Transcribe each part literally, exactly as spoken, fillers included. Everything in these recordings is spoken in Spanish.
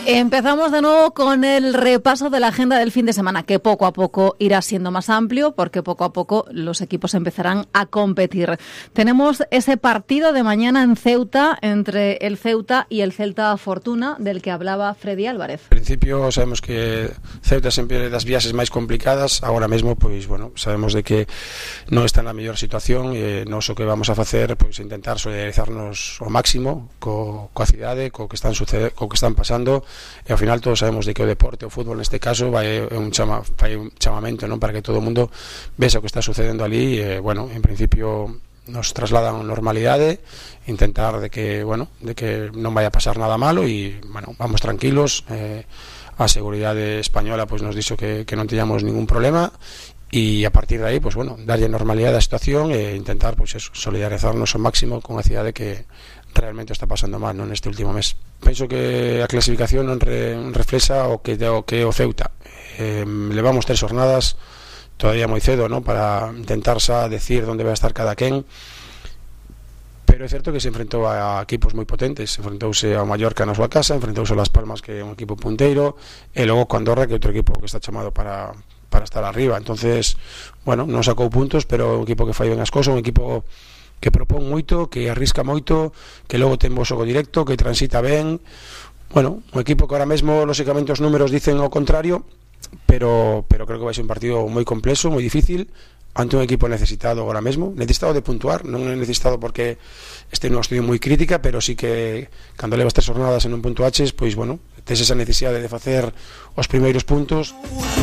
Empezamos de nuevo con el repaso de la agenda del fin de semana, que poco a poco irá siendo más amplio, porque poco a poco los equipos empezarán a competir. Tenemos ese partido de mañana en Ceuta, entre el Ceuta y el Celta Fortuna, del que hablaba Freddy Álvarez. En principio sabemos que Ceuta sempre das viaxes máis complicadas, agora mesmo, pois, bueno, sabemos de que non está na mellor situación, e nós o que vamos a facer, pois, intentar solidarizarnos ao máximo co, coa cidade, co que están sucede, co que están pasando. E ao final todos sabemos de que o deporte, o fútbol neste caso, vai un, chama, vai un chamamento, non, para que todo o mundo vexa o que está sucedendo ali. E, bueno, en principio nos trasladan a normalidade, intentar de que, bueno, de que non vai a pasar nada malo e, bueno, vamos tranquilos. Eh, a seguridade española pois nos dixo que, que non teñamos ningún problema, e a partir de aí, pois, bueno, darlle normalidade á situación e intentar, pois, eso, solidarizarnos ao máximo con a cidade que realmente está pasando mal, non, neste último mes. Penso que a clasificación non re, reflexa o que o que o Ceuta. Eh, levamos tres jornadas, todavía moi cedo, ¿no?, para intentar xa decir onde vai a estar cada quen. Pero é certo que se enfrentou a equipos moi potentes. Enfrentouse ao Mallorca na súa casa, enfrentouse a Las Palmas, que é un equipo punteiro, e logo co Andorra, que é outro equipo que está chamado para para estar arriba. Entonces, bueno, non sacou puntos, pero é un equipo que fai ben as cosas, un equipo que propón moito, que arrisca moito, que logo ten bo xogo directo, que transita ben. Bueno, un equipo que ahora mesmo, lógicamente, os números dicen o contrario, pero pero creo que vai ser un partido moi complexo, moi difícil, ante un equipo necesitado ahora mesmo, necesitado de puntuar, non é necesitado porque este non estudio moi crítica, pero sí que cando levas tres jornadas en un punto H, pois, bueno, tes esa necesidade de facer os primeiros puntos.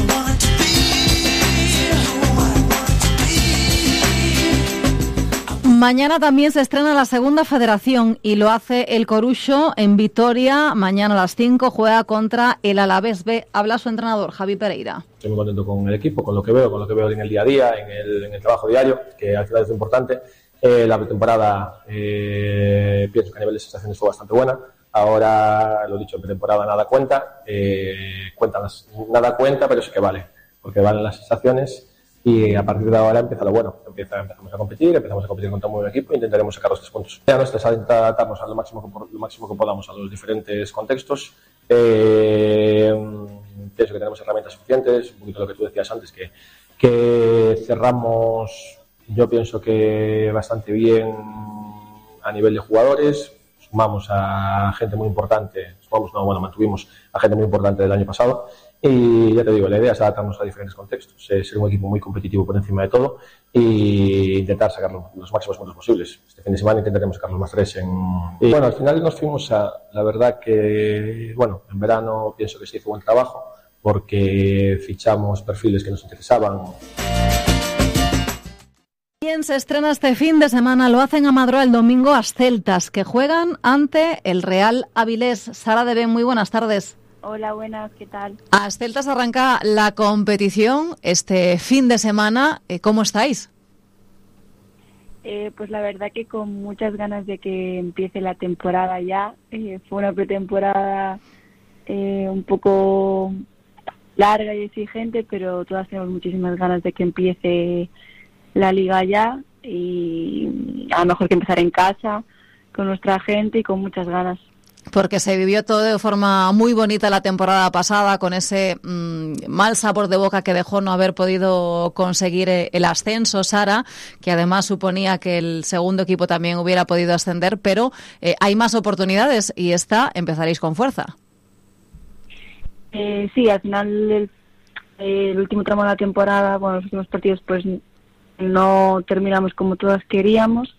Mañana también se estrena la segunda federación y lo hace el Coruxo en Vitoria. Mañana a las cinco juega contra el Alavés B. Habla su entrenador, Javi Pereira. Estoy muy contento con el equipo, con lo que veo, con lo que veo en el día a día, en el, en el trabajo diario, que al final es importante. Eh, la pretemporada, eh, pienso que a nivel de sensaciones fue bastante buena. Ahora, lo dicho, en pretemporada nada cuenta, eh, cuentan las, nada cuenta, pero sí que vale, porque valen las sensaciones. Y a partir de ahora empieza lo bueno, empieza, empezamos a competir, empezamos a competir contra un buen equipo e intentaremos sacar los tres puntos. Ya no es adaptarnos a lo máximo, que, lo máximo que podamos a los diferentes contextos. Eh, pienso que tenemos herramientas suficientes, un poquito lo que tú decías antes, que, que cerramos, yo pienso que bastante bien a nivel de jugadores, sumamos a gente muy importante, sumamos, no, bueno, mantuvimos a gente muy importante del año pasado. Y ya te digo, la idea es adaptarnos a diferentes contextos, ser un equipo muy competitivo por encima de todo e intentar sacar los máximos puntos posibles. Este fin de semana intentaremos sacar los más tres. En... Y bueno, al final nos fuimos a, la verdad que, bueno, en verano pienso que se hizo buen trabajo porque fichamos perfiles que nos interesaban. Bien, se estrena este fin de semana, lo hacen a Madroa el domingo as Celtas, que juegan ante el Real Avilés. Sara de Ben, muy buenas tardes. Hola, buenas, ¿qué tal? As Celtas arranca la competición este fin de semana. ¿Cómo estáis? Eh, pues la verdad que con muchas ganas de que empiece la temporada ya. Eh, fue una pretemporada eh, un poco larga y exigente, pero todas tenemos muchísimas ganas de que empiece la liga ya y a lo mejor que empezar en casa, con nuestra gente y con muchas ganas. Porque se vivió todo de forma muy bonita la temporada pasada, con ese mmm, mal sabor de boca que dejó no haber podido conseguir el ascenso, Sara, que además suponía que el segundo equipo también hubiera podido ascender, pero eh, hay más oportunidades y esta empezaréis con fuerza. Eh, sí, al final el, el último tramo de la temporada, bueno, los últimos partidos pues no terminamos como todas queríamos,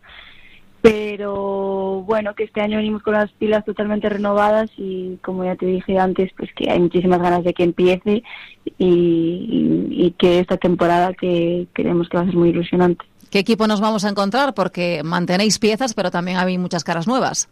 pero bueno, que este año venimos con las pilas totalmente renovadas y como ya te dije antes, pues que hay muchísimas ganas de que empiece y, y, y que esta temporada que creemos que va a ser muy ilusionante. ¿Qué equipo nos vamos a encontrar? Porque mantenéis piezas, pero también hay muchas caras nuevas.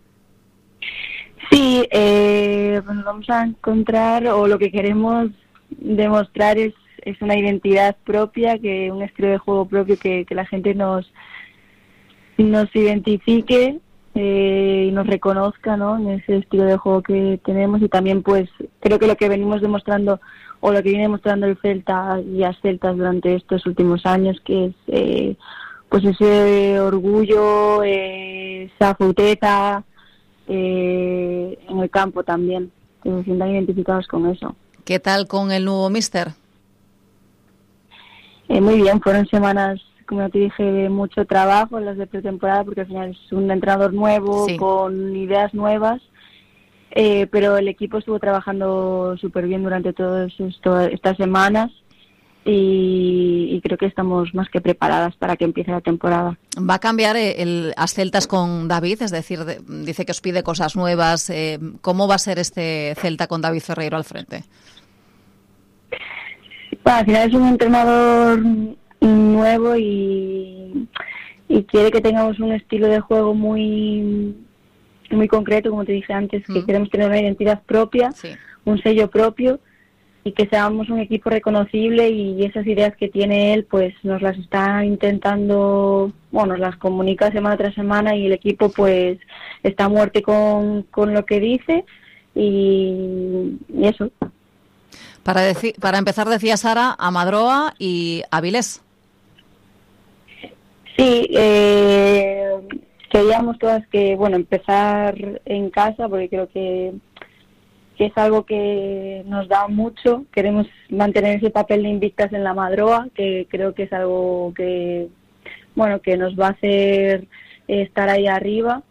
Sí, eh, pues nos vamos a encontrar, o lo que queremos demostrar es, es una identidad propia, que un estilo de juego propio que, que la gente nos nos identifique eh, y nos reconozca, ¿no?, en ese estilo de juego que tenemos. Y también pues creo que lo que venimos demostrando o lo que viene demostrando el Celta y las Celtas durante estos últimos años, que es eh, pues ese orgullo, eh, esa futeza eh, en el campo también. que se sientan identificados con eso. ¿Qué tal con el nuevo míster? Eh, muy bien, fueron semanas, como te dije, de mucho trabajo, las de pretemporada, porque al final es un entrenador nuevo, sí, con ideas nuevas, eh, pero el equipo estuvo trabajando súper bien durante todas estas semanas y, y creo que estamos más que preparadas para que empiece la temporada. ¿Va a cambiar el, las Celtas con David? Es decir, de, dice que os pide cosas nuevas. Eh, ¿Cómo va a ser este Celta con David Ferreiro al frente? Bueno, al final es un entrenador nuevo y, y quiere que tengamos un estilo de juego muy muy concreto, como te dije antes, que mm. queremos tener una identidad propia, sí, un sello propio y que seamos un equipo reconocible, y esas ideas que tiene él pues nos las está intentando, bueno, nos las comunica semana tras semana y el equipo pues está a muerte con, con lo que dice y, y eso. Para, deci- para empezar, decía Sara, a Madroa y Avilés. Sí, eh, queríamos todas que, bueno, empezar en casa, porque creo que, que es algo que nos da mucho. Queremos mantener ese papel de invictas en la Madroa, que creo que es algo que, bueno, que nos va a hacer estar ahí arriba.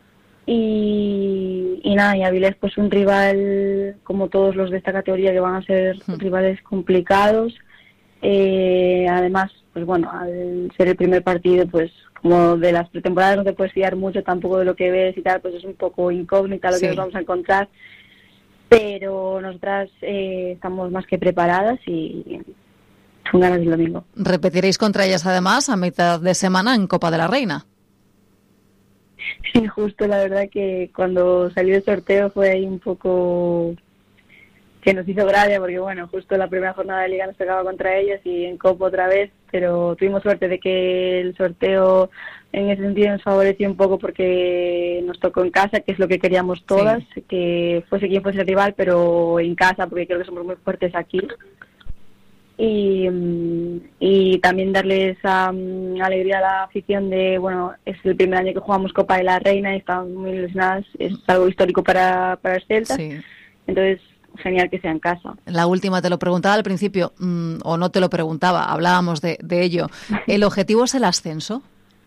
Y, y nada, y Avilés pues un rival como todos los de esta categoría, que van a ser uh-huh. rivales complicados, eh, además pues bueno, al ser el primer partido pues como de las pretemporadas no te puedes fiar mucho tampoco de lo que ves y tal, pues es un poco incógnita lo sí. que nos vamos a encontrar, pero nosotras eh, estamos más que preparadas y con ganas del domingo. ¿Repetiréis contra ellas además a mitad de semana en Copa de la Reina? Sí, justo, la verdad que cuando salió el sorteo fue ahí un poco que nos hizo gracia, porque bueno, justo la primera jornada de Liga nos tocaba contra ellas y en Copa otra vez, pero tuvimos suerte de que el sorteo en ese sentido nos favoreció un poco porque nos tocó en casa, que es lo que queríamos todas, sí. que fuese quien fuese el rival, pero en casa, porque creo que somos muy fuertes aquí. Y, y también darles um, alegría a la afición de, bueno, es el primer año que jugamos Copa de la Reina y estamos muy ilusionadas, es algo histórico para, para el Celta, sí. Entonces genial que sea en casa. La última te lo preguntaba al principio, mmm, o no te lo preguntaba, hablábamos de, de ello. ¿El objetivo es el ascenso?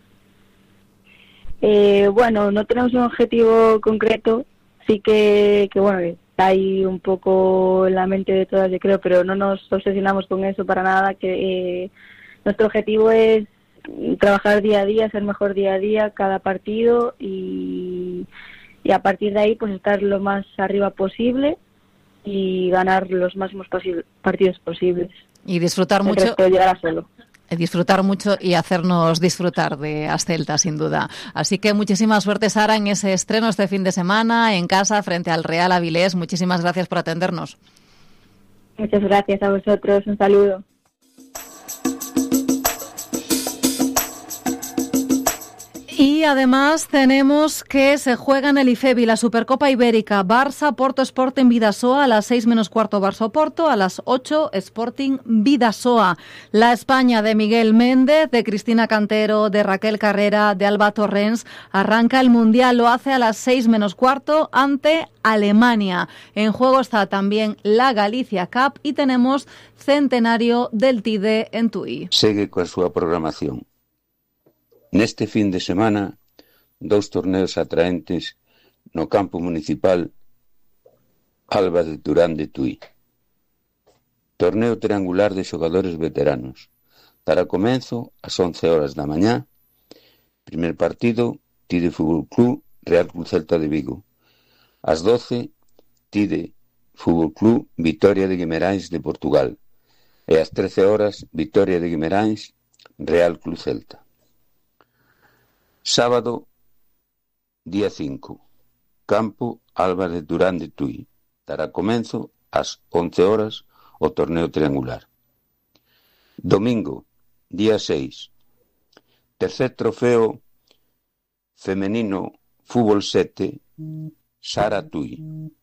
Eh, bueno, no tenemos un objetivo concreto, sí que, que bueno, que está ahí un poco en la mente de todas, yo creo, pero no nos obsesionamos con eso para nada, que eh, nuestro objetivo es trabajar día a día, ser mejor día a día, cada partido, y, y a partir de ahí pues estar lo más arriba posible y ganar los máximos posi- partidos posibles. Y disfrutar El mucho. resto llegará solo. Disfrutar mucho y hacernos disfrutar de Ascelta, sin duda. Así que muchísima suerte, Sara, en ese estreno este fin de semana, en casa, frente al Real Avilés. Muchísimas gracias por atendernos. Muchas gracias a vosotros. Un saludo. Y además tenemos que se juega en el IFEBI la Supercopa Ibérica. Barça, Porto, Sporting, Bidasoa. A las seis menos cuarto Barça Porto. A las ocho Sporting, Bidasoa. La España de Miguel Méndez, de Cristina Cantero, de Raquel Carrera, de Alba Torrens. Arranca el Mundial. Lo hace a las seis menos cuarto ante Alemania. En juego está también la Galicia Cup y tenemos centenario del TIDE en Tui. Segue coa súa programación. Neste fin de semana, dous torneos atraentes no campo municipal Alba de Turán de Tui. Torneo triangular de xogadores veteranos. Dará comenzo ás once horas da mañá. Primer partido, Tide Fútbol Club, Real Club Celta de Vigo. Ás doce, Tide Fútbol Club, Vitoria de Guimarães de Portugal. E ás trece horas, Vitoria de Guimarães, Real Club Celta. Sábado, día cinco, campo Alba de Turán de Tui. Dará comenzo ás once horas o torneo triangular. Domingo, día seis, tercer trofeo femenino Fútbol sete, Sara Tui.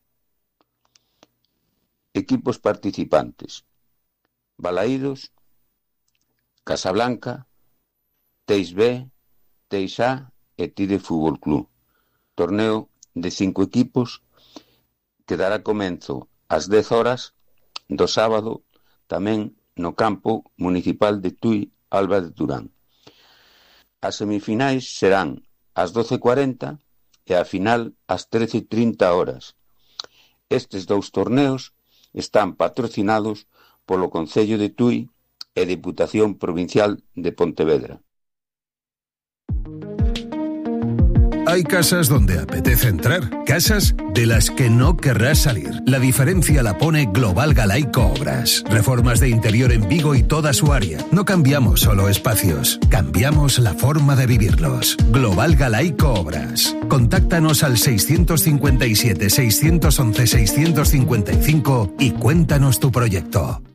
Equipos participantes: Balaídos, Casablanca, Teis B, Teis A e Tide Fútbol Club. Torneo de cinco equipos que dará comenzo ás dez horas do sábado tamén no campo municipal de Tui, Alba de Durán. As semifinais serán ás doce e cuarenta e a final ás trece e trinta horas. Estes dous torneos están patrocinados polo Concello de Tui e Diputación Provincial de Pontevedra. Hay casas donde apetece entrar, casas de las que no querrás salir. La diferencia la pone Global Galaico Obras. Reformas de interior en Vigo y toda su área. No cambiamos solo espacios, cambiamos la forma de vivirlos. Global Galaico Obras. Contáctanos al seiscientos cincuenta y siete, seiscientos once, seiscientos cincuenta y cinco y cuéntanos tu proyecto.